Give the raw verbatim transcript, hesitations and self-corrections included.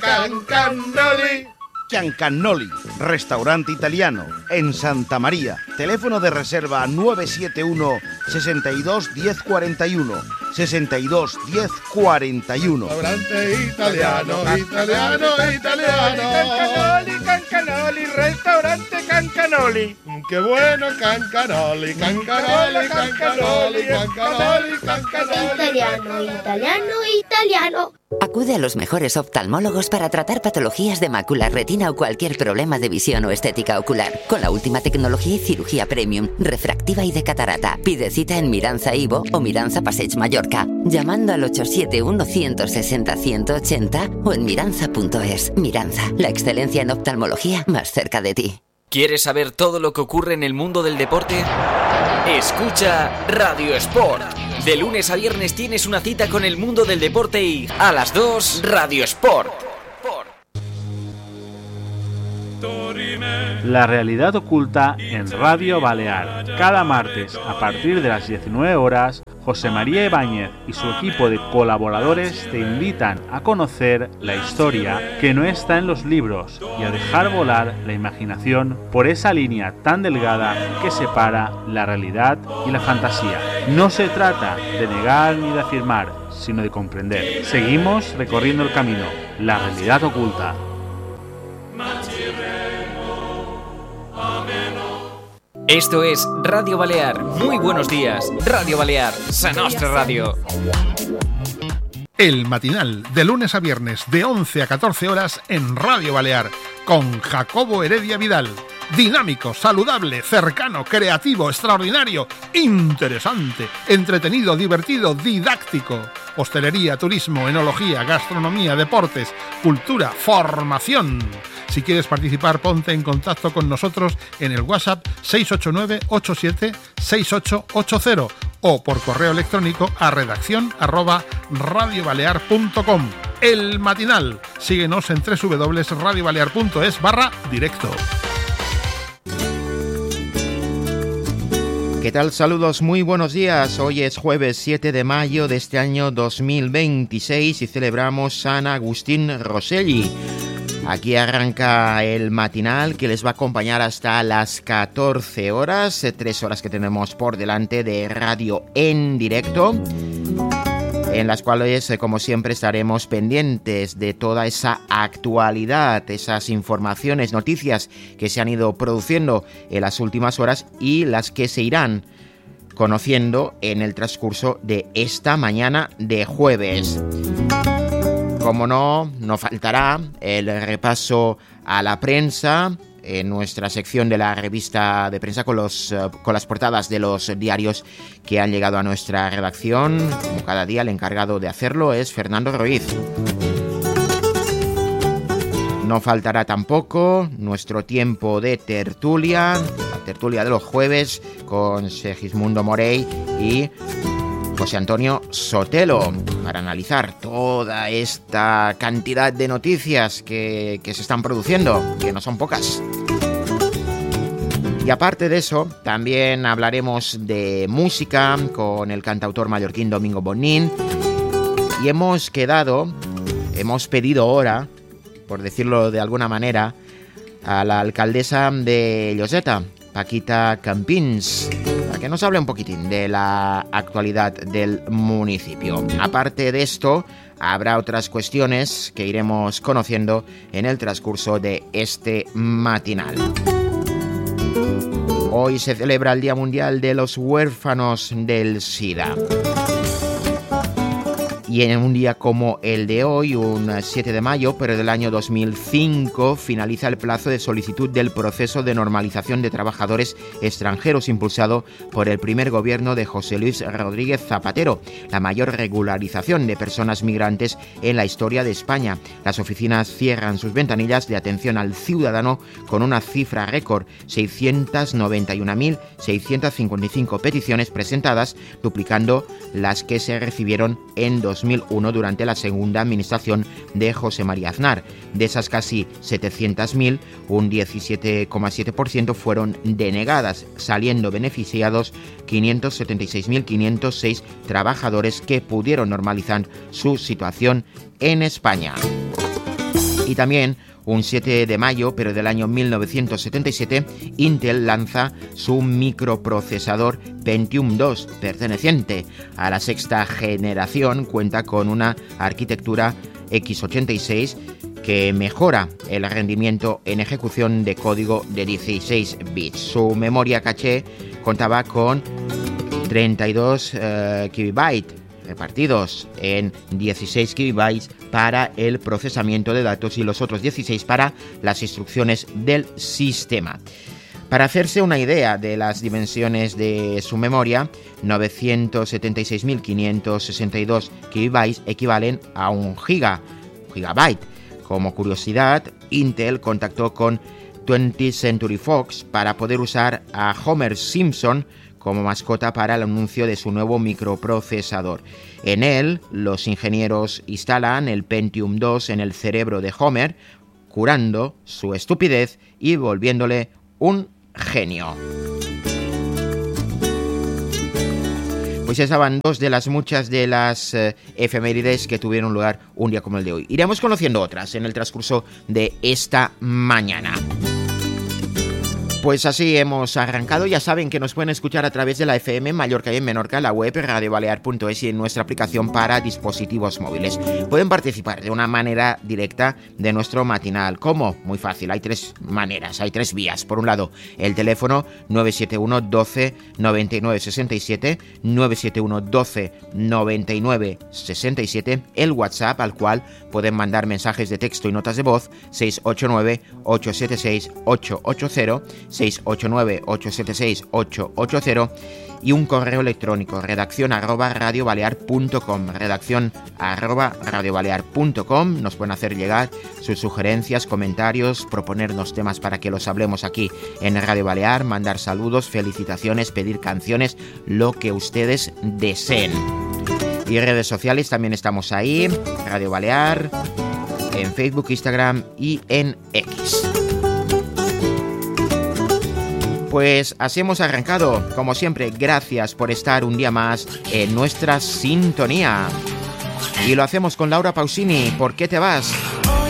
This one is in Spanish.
Ciancannoli. Ciancannoli, restaurante italiano, en Santa María. Teléfono de reserva nueve siete uno, sesenta y dos, diez cuarenta y uno. sesenta y dos, diez cuarenta y uno. Restaurante italiano, italiano, italiano. Cancanoli, Cancanoli, restaurante Cancanoli. ¡Qué bueno, Cancanoli, Cancanoli, Cancanoli, Cancanoli, Cancanoli! Italiano, italiano, italiano. Acude a los mejores oftalmólogos para tratar patologías de mácula, retina o cualquier problema de visión o estética ocular. Con la última tecnología y cirugía premium, refractiva y de catarata. Pide cita en Miranza Ivo o Miranza Passeig Mallorca, llamando al ocho siete uno, uno seis cero, uno ochenta o en miranza punto es. Miranza, la excelencia en oftalmología más cerca de ti. ¿Quieres saber todo lo que ocurre en el mundo del deporte? Escucha Radio Sport. De lunes a viernes tienes una cita con el mundo del deporte y a las dos, Radio Sport. La realidad oculta en Radio Balear. Cada martes, a partir de las diecinueve horas, José María Ibáñez y su equipo de colaboradores te invitan a conocer la historia que no está en los libros y a dejar volar la imaginación por esa línea tan delgada que separa la realidad y la fantasía. No se trata de negar ni de afirmar, sino de comprender. Seguimos recorriendo el camino, la realidad oculta. Esto es Radio Balear. Muy buenos días. Radio Balear, Sa Nostra Radio. El matinal, de lunes a viernes, de once a catorce horas en Radio Balear, con Jacobo Heredia Vidal. Dinámico, saludable, cercano, creativo, extraordinario, interesante, entretenido, divertido, didáctico. Hostelería, turismo, enología, gastronomía, deportes, cultura, formación. Si quieres participar, ponte en contacto con nosotros en el WhatsApp seis ocho nueve, ocho siete, seis ocho ocho cero o por correo electrónico a redacción arroba radiobalear punto com. El matinal. Síguenos en doble u doble u doble u punto radio balear punto es barra directo. ¿Qué tal? Saludos, muy buenos días. Hoy es jueves siete de mayo de este año dos mil veintiséis y celebramos San Agustín Rosselli. Aquí arranca el matinal que les va a acompañar hasta las catorce horas, tres horas que tenemos por delante de radio en directo, en las cuales, como siempre, estaremos pendientes de toda esa actualidad, esas informaciones, noticias que se han ido produciendo en las últimas horas y las que se irán conociendo en el transcurso de esta mañana de jueves. Como no, no faltará el repaso a la prensa en nuestra sección de la revista de prensa con, los, con las portadas de los diarios que han llegado a nuestra redacción. Como cada día, el encargado de hacerlo es Fernando Ruiz. No faltará tampoco nuestro tiempo de tertulia, la tertulia de los jueves con Segismundo Morey y José Antonio Sotelo, para analizar toda esta cantidad de noticias que, que se están produciendo, que no son pocas. Y aparte de eso, también hablaremos de música con el cantautor mallorquín Domingo Bonín. Y hemos quedado, hemos pedido hora, por decirlo de alguna manera, a la alcaldesa de Lloseta, Paquita Campins, para que nos hable un poquitín de la actualidad del municipio. Aparte de esto, habrá otras cuestiones que iremos conociendo en el transcurso de este matinal. Hoy se celebra el Día Mundial de los Huérfanos del SIDA. Y en un día como el de hoy, un siete de mayo, pero del año dos mil cinco, finaliza el plazo de solicitud del proceso de normalización de trabajadores extranjeros impulsado por el primer gobierno de José Luis Rodríguez Zapatero, la mayor regularización de personas migrantes en la historia de España. Las oficinas cierran sus ventanillas de atención al ciudadano con una cifra récord, seiscientas noventa y una mil seiscientas cincuenta y cinco peticiones presentadas, duplicando las que se recibieron en dos mil uno durante la segunda administración de José María Aznar. De esas casi setecientas mil, un diecisiete coma siete por ciento fueron denegadas, saliendo beneficiados quinientos setenta y seis mil quinientos seis trabajadores que pudieron normalizar su situación en España. Y también un siete de mayo, pero del año mil novecientos setenta y siete, Intel lanza su microprocesador Pentium dos, perteneciente a la sexta generación. Cuenta con una arquitectura equis ochenta y seis que mejora el rendimiento en ejecución de código de dieciséis bits. Su memoria caché contaba con treinta y dos uh, kilobytes repartidos en dieciséis kilobytes para el procesamiento de datos y los otros dieciséis para las instrucciones del sistema. Para hacerse una idea de las dimensiones de su memoria, novecientos setenta y seis mil quinientos sesenta y dos kilobytes equivalen a un giga, un gigabyte. Como curiosidad, Intel contactó con twentieth Century Fox para poder usar a Homer Simpson como mascota para el anuncio de su nuevo microprocesador. En él, los ingenieros instalan el Pentium dos en el cerebro de Homer, curando su estupidez y volviéndole un genio. Pues esas van dos de las muchas de las eh, efemérides que tuvieron lugar un día como el de hoy. Iremos conociendo otras en el transcurso de esta mañana. Pues así hemos arrancado. Ya saben que nos pueden escuchar a través de la F M en Mallorca y en Menorca, la web radio balear punto es y en nuestra aplicación para dispositivos móviles. Pueden participar de una manera directa de nuestro matinal. ¿Cómo? Muy fácil, hay tres maneras, hay tres vías. Por un lado, el teléfono nueve siete uno doce noventa y nueve sesenta y siete, nueve siete uno doce noventa y nueve sesenta y siete, el WhatsApp al cual pueden mandar mensajes de texto y notas de voz seis ocho nueve ocho siete seis ocho ocho cero, seis ocho nueve ocho siete seis ocho ocho cero y un correo electrónico redacción arroba radiobalear punto com, redacción arroba radiobalear punto com. Nos pueden hacer llegar sus sugerencias, comentarios, proponernos temas para que los hablemos aquí en Radio Balear, mandar saludos, felicitaciones, pedir canciones, lo que ustedes deseen. Y redes sociales también estamos ahí, Radio Balear, en Facebook, Instagram y en X. Pues así hemos arrancado. Como siempre, gracias por estar un día más en nuestra sintonía. Y lo hacemos con Laura Pausini. ¿Por qué te vas?